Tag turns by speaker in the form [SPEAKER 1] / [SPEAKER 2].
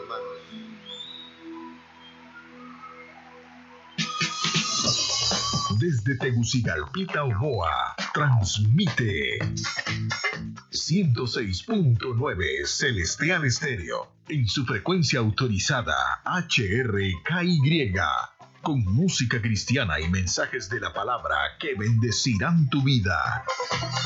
[SPEAKER 1] hermanos.
[SPEAKER 2] Desde Tegucigalpita, Omoa, transmite 106.9 Celestial Estéreo en su frecuencia autorizada HRKY, con música cristiana y mensajes de la palabra que bendecirán tu vida.